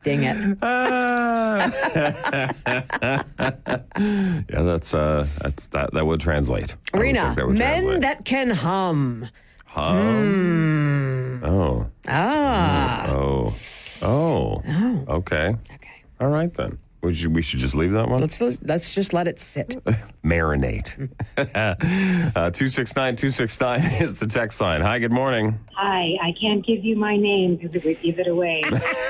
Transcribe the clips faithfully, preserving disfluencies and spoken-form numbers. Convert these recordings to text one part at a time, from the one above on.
Dang it. Ah. yeah, that's uh, that's that. That would translate. I would Rena, think that would men translate. that can hum. Hum. Oh. Ah. Oh. Oh. Oh. Okay. Okay. All right then. We should, we should just leave that one? Let's let's just let it sit. Marinate. uh, two six nine, two six nine is the text line. Hi, good morning. Hi, I can't give you my name because it would give it away.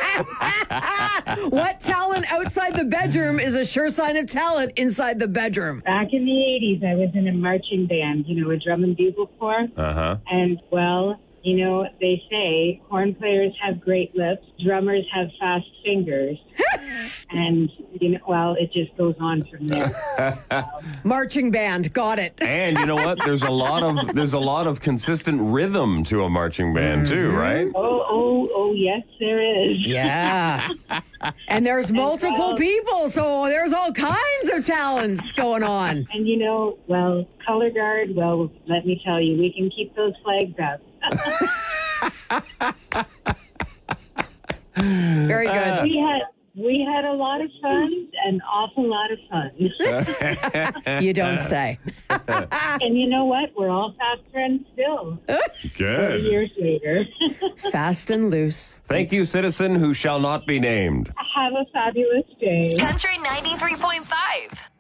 What talent outside the bedroom is a sure sign of talent inside the bedroom? Back in the eighties, I was in a marching band, you know, a drum and bugle corps. Uh-huh. And, well, you know, they say horn players have great lips, drummers have fast fingers. And, you know, well, it just goes on from there. Marching band, got it. And you know what? There's a lot of there's a lot of consistent rhythm to a marching band too, right? Oh, oh, oh, yes, there is. Yeah. And there's multiple people, so there's all kinds of talents going on. And, you know, well, color guard, well, let me tell you, we can keep those flags up. Very good. We had we had a lot of fun, an awful lot of fun. You don't say. And you know what? We're all fast friends still. forty Good. years later. Fast and loose. Thank you, citizen who shall not be named. Have a fabulous day. Country ninety-three point five.